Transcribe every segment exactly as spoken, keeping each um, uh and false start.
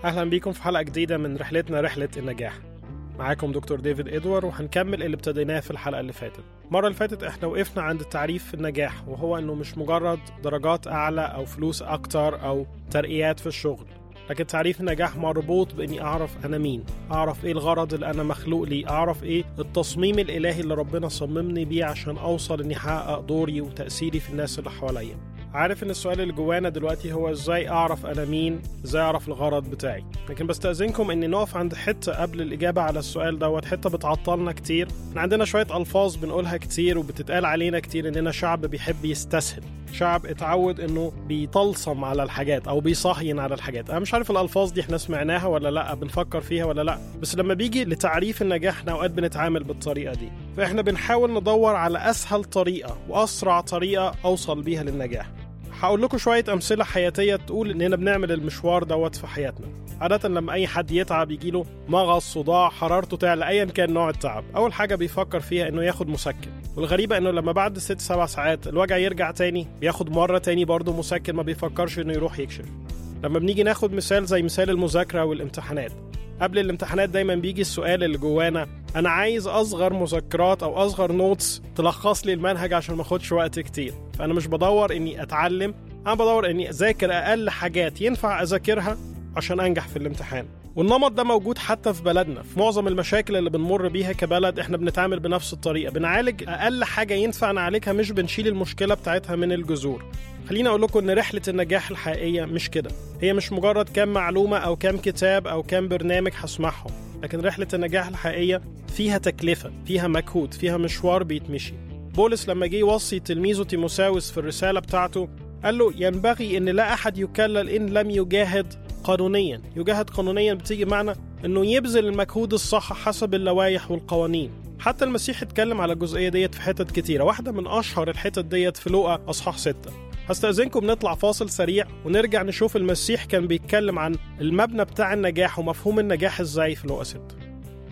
أهلا بيكم في حلقة جديدة من رحلتنا رحلة النجاح. معاكم دكتور ديفيد إدوار، وهنكمل اللي ابتديناه في الحلقة اللي فاتت. المرة اللي فاتت احنا وقفنا عند تعريف النجاح، وهو انه مش مجرد درجات أعلى أو فلوس أكتر أو ترقيات في الشغل، لكن تعريف النجاح مربوط بإني أعرف أنا مين، أعرف إيه الغرض اللي أنا مخلوق ليه، أعرف إيه التصميم الإلهي اللي ربنا صممني بيه عشان أوصل إني أحقق دوري وتأثيري في الناس اللي حواليا. عارف ان السؤال اللي جوانا دلوقتي هو ازاي اعرف انا مين، ازاي اعرف الغرض بتاعي. لكن بستأذنكم اني نقف عند حتة قبل الاجابة على السؤال دوت، حتة بتعطلنا كتير. احنا عندنا شوية الفاظ بنقولها كتير وبتتقال علينا كتير اننا شعب بيحب يستسهل، شعب اتعود انه بيطلصم على الحاجات او بيصهين على الحاجات. انا مش عارف الالفاظ دي احنا سمعناها ولا لا، بنفكر فيها ولا لا، بس لما بيجي لتعريف النجاح احنا اوقات بنتعامل بالطريقة دي. فاحنا بنحاول ندور على اسهل طريقة واسرع طريقة اوصل بيها للنجاح. هقول لكم شوية أمثلة حياتية تقول إننا بنعمل المشوار دوت في حياتنا. عادة لما أي حد يتعب يجيله مغص، صداع، حرارته تعلى، أيا كان نوع التعب، أول حاجة بيفكر فيها إنه ياخد مسكن. والغريبة إنه لما بعد ست سبع ساعات الوجع يرجع تاني بياخد مرة تاني برضه مسكن، ما بيفكرش إنه يروح يكشف. لما بنيجي ناخد مثال زي مثال المذاكرة والامتحانات، قبل الامتحانات دايما بيجي السؤال اللي جوانا: أنا عايز أصغر مذكرات أو أصغر نوتس تلخص لي المنهج عشان ما أخدش وقت كتير. فأنا مش بدور إني أتعلم، أنا بدور إني أذاكر أقل حاجات ينفع أذاكرها عشان أنجح في الامتحان. والنمط ده موجود حتى في بلدنا. في معظم المشاكل اللي بنمر بيها كبلد احنا بنتعامل بنفس الطريقة، بنعالج أقل حاجة ينفع نعالجها، مش بنشيل المشكلة بتاعتها من الجذور. خلينا أقول لكم إن رحلة النجاح الحقيقية مش كده. هي مش مجرد كام معلومة أو كام كتاب أو كام برنامج هسمعهم، لكن رحلة النجاح الحقيقية فيها تكلفة، فيها مجهود، فيها مشوار بيتمشي. بولس لما جه يوصي تلميذه تيموثاوس في الرسالة بتاعته قال له: ينبغي إن لا أحد يكلل إن لم يجاهد قانونيا. يجاهد قانونيا بتيجي معنى إنه يبذل المجهود الصح حسب اللوائح والقوانين. حتى المسيح اتكلم على الجزئية ديت في حتت كتيرة، واحدة من أشهر الحتت ديت في لوقا أصحاح ستة. هستأذنكم نطلع فاصل سريع ونرجع نشوف المسيح كان بيتكلم عن المبنى بتاع النجاح ومفهوم النجاح إزاي في لوقا ستة.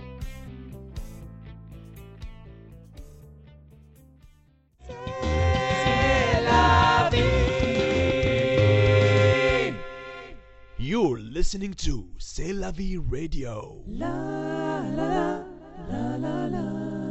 You're listening to C'est la vie radio. La la la la la la.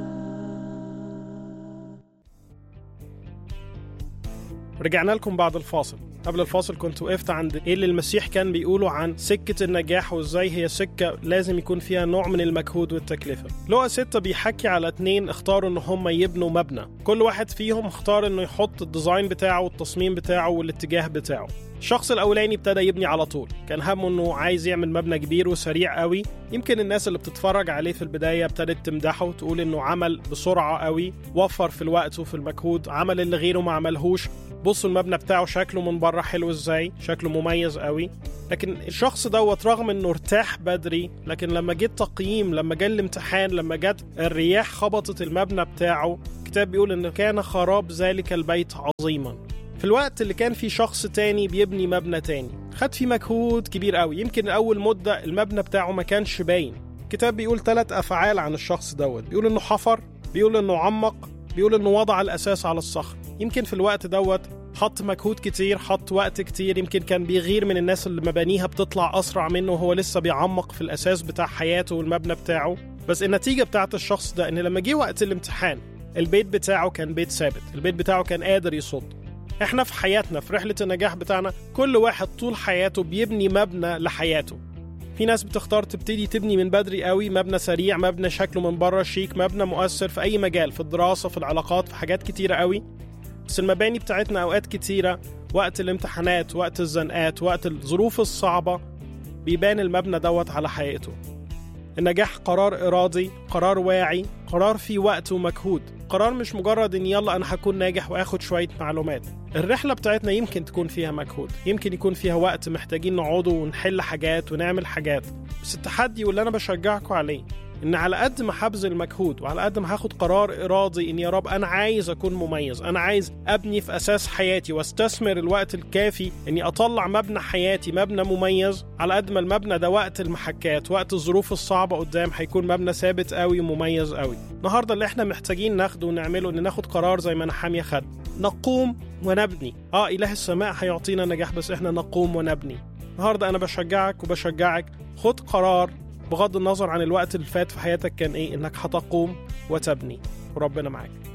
رجعنا لكم بعد الفاصل. قبل الفاصل كنت وقفت عند ايه اللي المسيح كان بيقوله عن سكة النجاح وازاي هي سكة لازم يكون فيها نوع من المجهود والتكلفة. لوقا ستة بيحكي على اتنين اختاروا ان هم يبنوا مبنى، كل واحد فيهم اختار انه يحط الديزاين بتاعه والتصميم بتاعه والاتجاه بتاعه. الشخص الاولاني ابتدى يبني على طول، كان همه انه عايز يعمل مبنى كبير وسريع قوي. يمكن الناس اللي بتتفرج عليه في البداية ابتدت تمدحه وتقول انه عمل بسرعة قوي، وفر في الوقت وفي المجهود، عمل اللي غيره ما عملهوش. بصوا المبنى بتاعه شكله من بره حلو ازاي، شكله مميز قوي. لكن الشخص دوت رغم انه ارتاح بدري، لكن لما جه التقييم، لما جه الامتحان، لما جت الرياح خبطت المبنى بتاعه، الكتاب بيقول ان كان خراب ذلك البيت عظيما. في الوقت اللي كان في شخص تاني بيبني مبنى تاني خد فيه مجهود كبير قوي، يمكن اول مدة المبنى بتاعه ما كانش باين. الكتاب بيقول ثلاث افعال عن الشخص دوت، بيقول انه حفر، بيقول انه عمق، بيقول انه وضع الاساس على الصخر. يمكن في الوقت دوت حط مجهود كتير، حط وقت كتير، يمكن كان بيغير من الناس اللي مبانيها بتطلع أسرع منه وهو لسه بيعمق في الأساس بتاع حياته والمبنى بتاعه. بس النتيجة بتاعت الشخص ده إن لما جه وقت الامتحان البيت بتاعه كان بيت ثابت، البيت بتاعه كان قادر يصد. احنا في حياتنا في رحلة النجاح بتاعنا كل واحد طول حياته بيبني مبنى لحياته. في ناس بتختار تبتدي تبني من بدري قوي مبنى سريع، مبنى شكله من بره شيك، مبنى مؤثر في أي مجال، في الدراسة، في العلاقات، في حاجات كتيرة قوي. بس المباني بتاعتنا أوقات كتيرة وقت الامتحانات، وقت الزنقات، وقت الظروف الصعبة بيبان المبنى دوت على حقيقته. النجاح قرار إرادي، قرار واعي، قرار فيه وقت ومجهود، قرار مش مجرد إن يلا أنا هكون ناجح وأخد شوية معلومات. الرحلة بتاعتنا يمكن تكون فيها مجهود، يمكن يكون فيها وقت محتاجين نقعد ونحل حاجات ونعمل حاجات. بس التحدي واللي أنا بشجعكم عليه إن على قد ما هبذل مجهود وعلى قد ما هاخد قرار إرادي إن يا رب أنا عايز أكون مميز، أنا عايز أبني في أساس حياتي واستثمر الوقت الكافي إني أطلع مبنى حياتي مبنى مميز، على قد ما المبنى ده وقت المحكات، وقت الظروف الصعبة قدام هيكون مبنى ثابت قوي ومميز قوي. النهاردة اللي احنا محتاجين ناخده ونعمله إن ناخد قرار زي ما نحامية خد، نقوم ونبني. آه إله السماء هيعطينا نجاح، بس احنا نقوم ونبني. النهاردة أنا بشجعك وبشجعك، خد قرار بغض النظر عن الوقت اللي فات في حياتك كان إيه، إنك هتقوم وتبني، وربنا معاك.